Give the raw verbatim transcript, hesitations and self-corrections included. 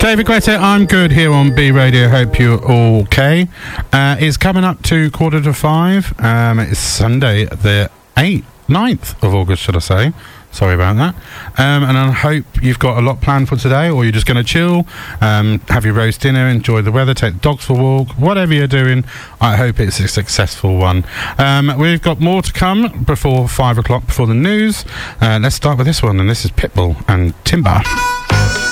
David Guetta, I'm good here on B Radio. Hope you're all okay. Uh, it's coming up to quarter to five. Um, it's Sunday, the eighth, ninth of August, should I say. Sorry about that. Um, and I hope you've got a lot planned for today, or you're just going to chill, um, have your roast dinner, enjoy the weather, take the dogs for a walk, whatever you're doing. I hope it's a successful one. Um, we've got more to come before five o'clock, before the news. Uh, let's start with this one, and this is Pitbull and Timber.